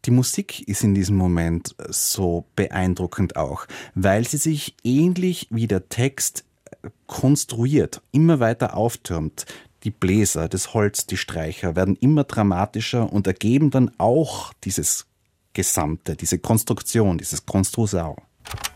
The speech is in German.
Die Musik ist in diesem Moment so beeindruckend auch, weil sie sich ähnlich wie der Text konstruiert, immer weiter auftürmt. Die Bläser, das Holz, die Streicher werden immer dramatischer und ergeben dann auch dieses Gesamte, diese Konstruktion, dieses Construsao.